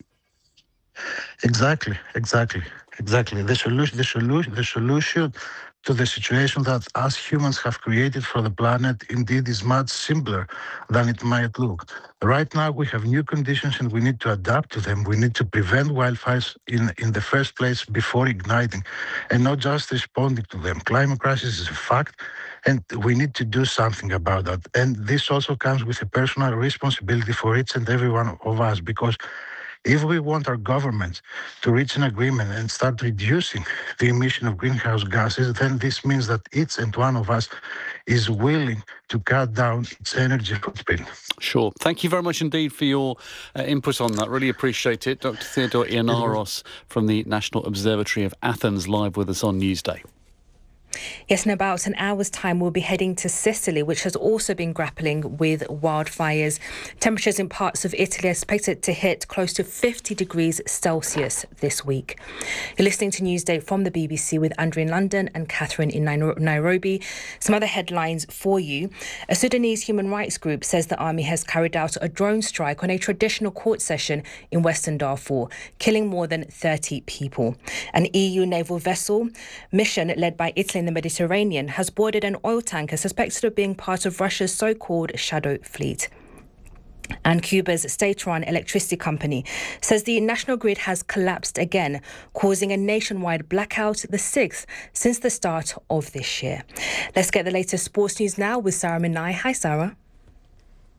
Exactly, exactly, exactly. The solution, the solution, the solution to the situation that us humans have created for the planet indeed is much simpler than it might look. Right now we have new conditions and we need to adapt to them. We need to prevent wildfires in, in the first place before igniting and not just responding to them. Climate crisis is a fact and we need to do something about that. And this also comes with a personal responsibility for each and every one of us, because if we want our governments to reach an agreement and start reducing the emission of greenhouse gases, then this means that each and one of us is willing to cut down its energy footprint. Sure. Thank you very much indeed for your uh, input on that. Really appreciate it. Doctor Theodore Ioannaros from the National Observatory of Athens, live with us on Newsday. Yes, in about an hour's time, we'll be heading to Sicily, which has also been grappling with wildfires. Temperatures in parts of Italy are expected to hit close to fifty degrees Celsius this week. You're listening to Newsday from the B B C with Andrew in London and Catherine in Nairobi. Some other headlines for you. A Sudanese human rights group says the army has carried out a drone strike on a traditional court session in Western Darfur, killing more than thirty people. An E U naval vessel mission led by Italy in the Mediterranean has boarded an oil tanker suspected of being part of Russia's so-called shadow fleet. And Cuba's state-run electricity company says the national grid has collapsed again, causing a nationwide blackout, the sixth since the start of this year. Let's get the latest sports news now with Sarah Minai. Hi, Sarah.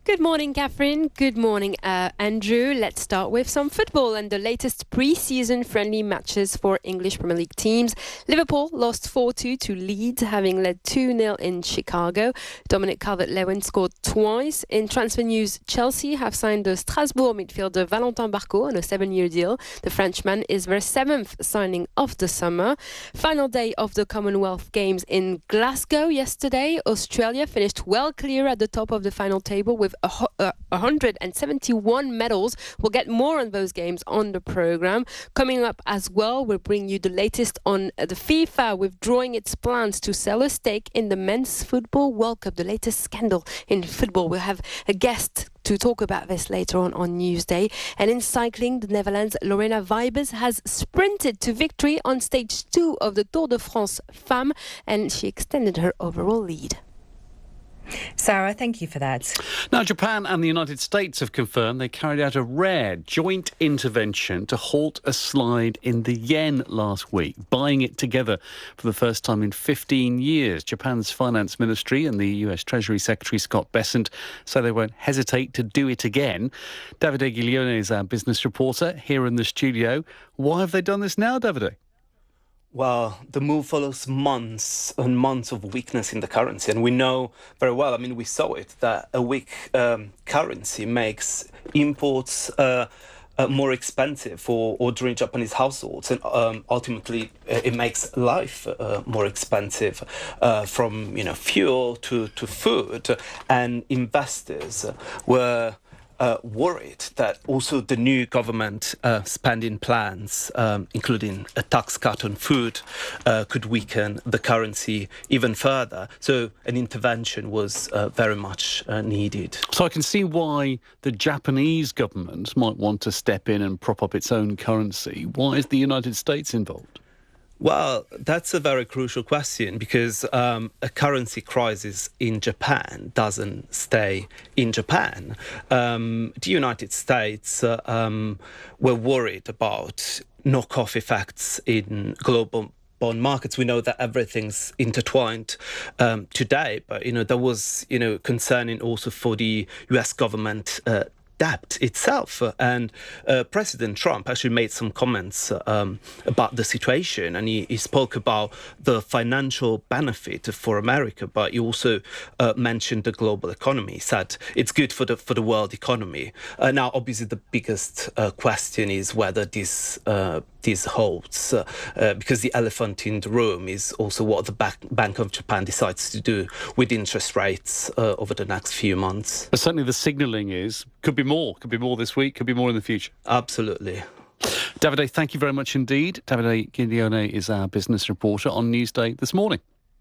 Good morning, Catherine. Good morning, uh, Andrew. Let's start with some football and the latest pre-season friendly matches for English Premier League teams. Liverpool lost four two to Leeds, having led two nil in Chicago. Dominic Calvert-Lewin scored twice. In transfer news, Chelsea have signed the Strasbourg midfielder Valentin Barco on a seven-year deal. The Frenchman is their seventh signing of the summer. Final day of the Commonwealth Games in Glasgow yesterday. Australia finished well clear at the top of the final table with one hundred seventy-one medals. We'll get more on those games on the programme. Coming up as well, we'll bring you the latest on the FIFA withdrawing its plans to sell a stake in the Men's Football World Cup, the latest scandal in football. We'll have a guest to talk about this later on on Newsday. And in cycling, the Netherlands' Lorena Wiebes has sprinted to victory on stage two of the Tour de France Femmes, and she extended her overall lead. Sarah, thank you for that. Now, Japan and the United States have confirmed they carried out a rare joint intervention to halt a slide in the yen last week, buying it together for the first time in fifteen years. Japan's finance ministry and the U S Treasury Secretary Scott Bessent say they won't hesitate to do it again. Davide Giglione is our business reporter here in the studio. Why have they done this now, Davide? Well, the move follows months and months of weakness in the currency. And we know very well, I mean, we saw it, that a weak um, currency makes imports uh, uh, more expensive for ordinary Japanese households. And um, ultimately, uh, it makes life uh, more expensive, uh, from, you know, fuel to, to food. And investors were Uh, worried that also the new government uh, spending plans, um, including a tax cut on food, uh, could weaken the currency even further. So an intervention was uh, very much uh, needed. So I can see why the Japanese government might want to step in and prop up its own currency. Why is the United States involved? Well, that's a very crucial question, because um, a currency crisis in Japan doesn't stay in Japan. Um, the United States uh, um, were worried about knock-off effects in global bond markets. We know that everything's intertwined um, today, but, you know, there was, you know, concerning also for the U S government uh, debt itself. And uh, President Trump actually made some comments um, about the situation, and he, he spoke about the financial benefit for America, but he also uh, mentioned the global economy. He said it's good for the for the world economy. Uh, now, obviously, the biggest uh, question is whether this uh, this holds, uh, uh, because the elephant in the room is also what the Bank, Bank of Japan decides to do with interest rates uh, over the next few months. But certainly the signalling is, could be more, could be more this week, could be more in the future. Absolutely. Davide, thank you very much indeed. Davide Giglione is our business reporter on Newsday this morning.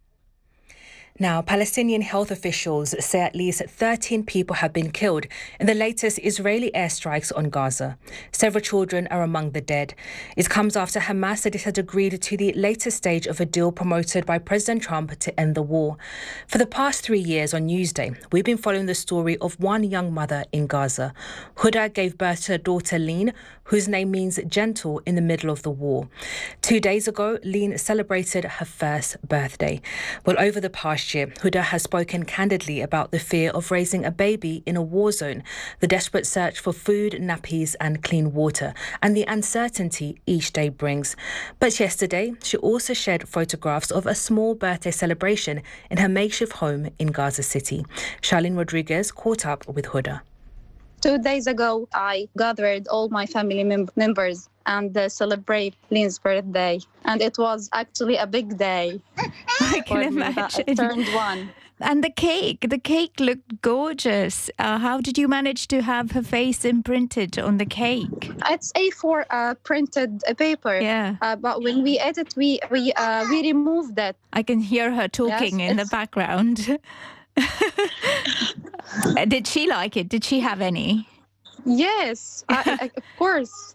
Now, Palestinian health officials say at least thirteen people have been killed in the latest Israeli airstrikes on Gaza. Several children are among the dead. It comes after Hamas said it had agreed to the latest stage of a deal promoted by President Trump to end the war. For the past three years on Newsday, we've been following the story of one young mother in Gaza. Huda gave birth to her daughter Lean, whose name means gentle in the middle of the war. Two days ago, Lean celebrated her first birthday. Well, over the past year, Huda has spoken candidly about the fear of raising a baby in a war zone, the desperate search for food, nappies and clean water, and the uncertainty each day brings. But yesterday, she also shared photographs of a small birthday celebration in her makeshift home in Gaza City. Charlene Rodriguez caught up with Huda. Two days ago, I gathered all my family mem- members and uh, celebrate Lean's birthday. And it was actually a big day. I can imagine. I turned one. And the cake, the cake looked gorgeous. Uh, how did you manage to have her face imprinted on the cake? It's A four uh, printed paper. Yeah. Uh, but when we edit, we we uh, we removed that. I can hear her talking yes, in the background. Did she like it? Did she have any? Yes, I, I, of course.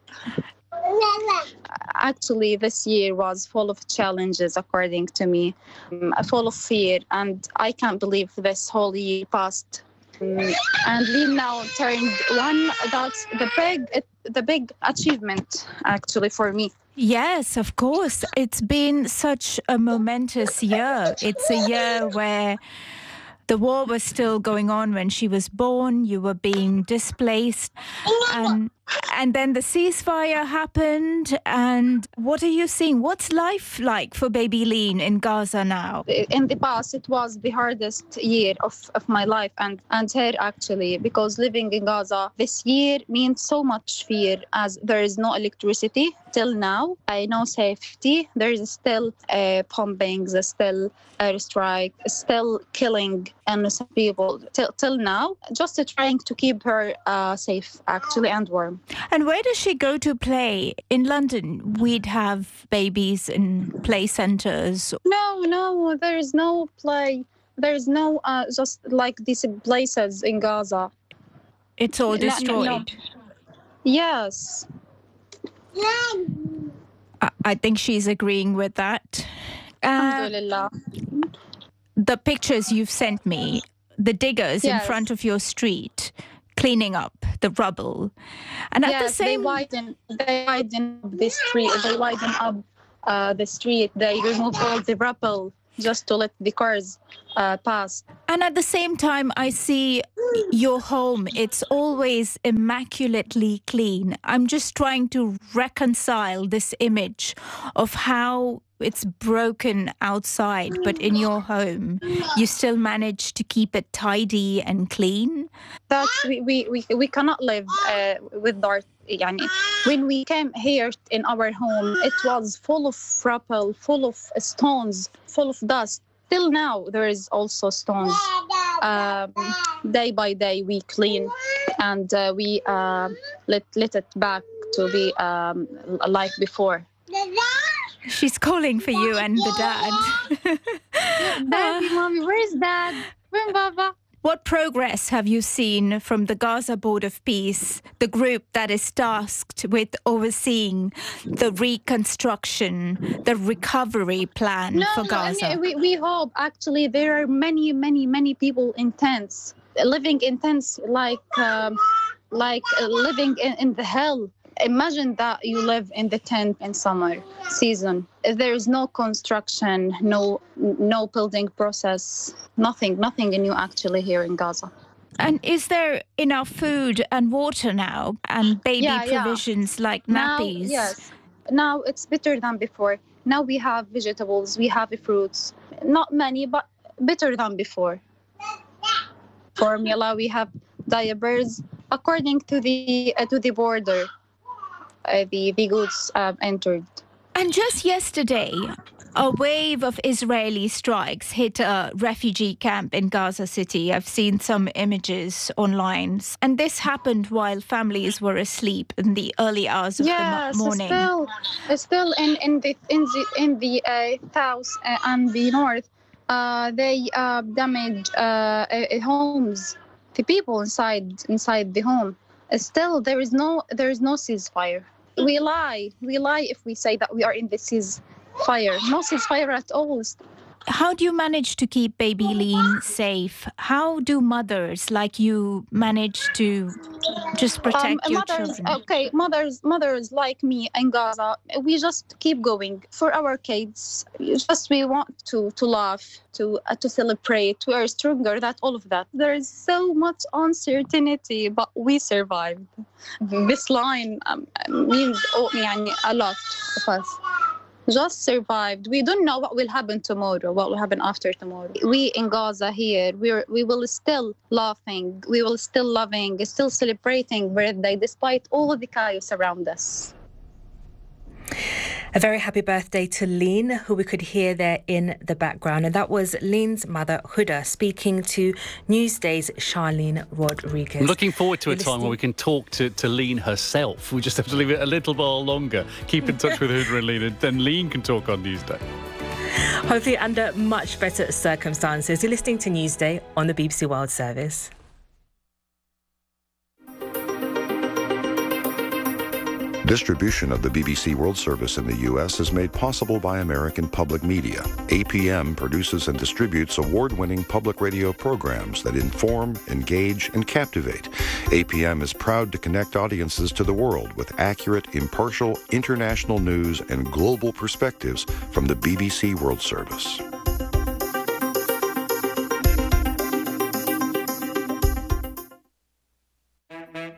Actually, this year was full of challenges, according to me, um, full of fear, and I can't believe this whole year passed. Um, and Lean now turned one. That's the big, the big achievement, actually, for me. Yes, of course. It's been such a momentous year. It's a year where The war was still going on when she was born. You were being displaced. And, and then the ceasefire happened. And what are you seeing? What's life like for baby Lean in Gaza now? In the past, it was the hardest year of, of my life and, and her, actually, because living in Gaza this year means so much fear, as there is no electricity till now. I no safety. There is still uh, bombings, still airstrike, still killing innocent people till, till now. Just uh, trying to keep her uh, safe, actually, and warm. And where does she go to play? In London, we'd have babies in play centres. No, no, there is no play. There is no uh, just like these places in Gaza. It's all destroyed. No, no, no. Yes. I, I think she's agreeing with that. Alhamdulillah. Uh, the pictures you've sent me, the diggers yes. in front of your street cleaning up the rubble. And at yes, the same they widen, they widen up the street. They widen up uh, the street. They remove all the rubble just to let the cars uh, pass. And at the same time, I see your home. It's always immaculately clean. I'm just trying to reconcile this image of how it's broken outside, but in your home, you still manage to keep it tidy and clean. That's we we we, we cannot live uh, with dirt. Yani, when we came here in our home, it was full of rubble, full of stones, full of dust. Till now, there is also stones. Um, day by day, we clean and uh, we uh, let let it back to be um, like before. She's calling for you and the dad. Daddy, mommy, where's dad? Where's Baba? What progress have you seen from the Gaza Board of Peace, the group that is tasked with overseeing the reconstruction, the recovery plan no, for Gaza? No, we, we hope, actually, there are many, many, many people in tents, living in tents like, um, like uh, living in, in the hell. Imagine that you live in the tent in summer season. There is no construction, no no building process, nothing, nothing new actually here in Gaza. And is there enough food and water now and baby yeah, provisions yeah. like now, nappies? Yes. Now it's better than before. Now we have vegetables, we have fruits. Not many, but better than before. Formula, we have diapers according to the uh, to the border. Uh, the, the goods uh, entered. And just yesterday, a wave of Israeli strikes hit a refugee camp in Gaza City. I've seen some images online. And this happened while families were asleep in the early hours of yes, the morning. Still, still in, in the in the, in the uh, south uh, and the north, uh, they uh, damaged uh, uh, homes, the people inside inside the home. Uh, still, there is no there is no ceasefire. We lie. We lie if we say that we are in the ceasefire. No ceasefire at all. How do you manage to keep baby Lean safe? How do mothers like you manage to just protect um, your mothers, children? Okay, mothers, mothers like me in Gaza, we just keep going for our kids. Just we want to to laugh, to uh, to celebrate. We are stronger than all of that. There is so much uncertainty, but we survived. This line um, means oh, a lot of us. Just survived. We don't know what will happen tomorrow, what will happen after tomorrow. We in Gaza here, we we will still laughing, we will still loving, still celebrating birthday despite all the chaos around us. A very happy birthday to Lean, who we could hear there in the background. And that was Lean's mother, Huda, speaking to Newsday's Charlene Rodriguez. I'm looking forward to a You're time where we can talk to, to Lean herself. We just have to leave it a little while longer. Keep in touch with Huda and Lean, and then Lean can talk on Newsday. Hopefully under much better circumstances. You're listening to Newsday on the B B C World Service. Distribution of the B B C World Service in the U S is made possible by American Public Media. A P M produces and distributes award-winning public radio programs that inform, engage, and captivate. A P M is proud to connect audiences to the world with accurate, impartial, international news and global perspectives from the B B C World Service.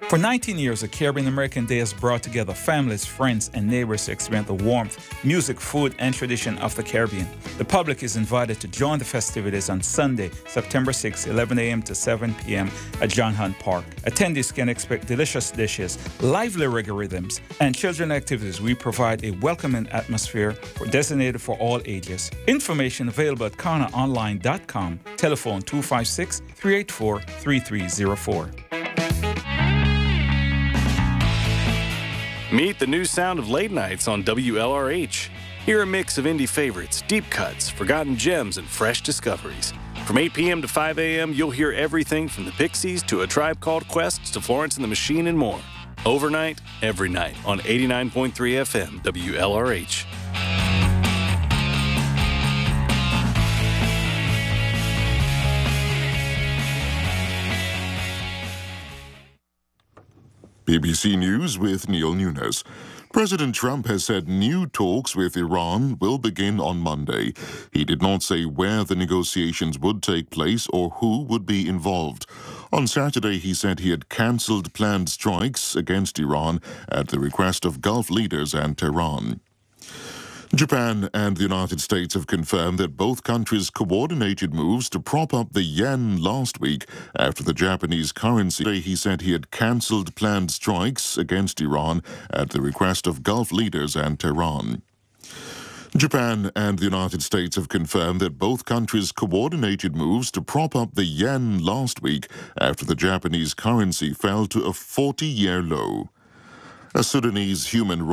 For nineteen years, the Caribbean American Day has brought together families, friends, and neighbors to experience the warmth, music, food, and tradition of the Caribbean. The public is invited to join the festivities on Sunday, September sixth, eleven a.m. to seven p.m. at John Hunt Park. Attendees can expect delicious dishes, lively reggae rhythms, and children activities. We provide a welcoming atmosphere for designated for all ages. Information available at kana online dot com. Telephone two five six, three eight four, three three zero four. Meet the new sound of late nights on W L R H. Hear a mix of indie favorites, deep cuts, forgotten gems, and fresh discoveries. From eight p.m. to five a.m., you'll hear everything from the Pixies to A Tribe Called Quest to Florence and the Machine and more. Overnight, every night on eighty-nine point three F M W L R H. B B C News with Neil Nunes. President Trump has said new talks with Iran will begin on Monday. He did not say where the negotiations would take place or who would be involved. On Saturday, he said he had cancelled planned strikes against Iran at the request of Gulf leaders and Tehran. Japan and the United States have confirmed that both countries coordinated moves to prop up the yen last week after the Japanese currency. He said he had cancelled planned strikes against Iran at the request of Gulf leaders and Tehran. Japan and the United States have confirmed that both countries coordinated moves to prop up the yen last week after the Japanese currency fell to a forty-year low. A Sudanese human rights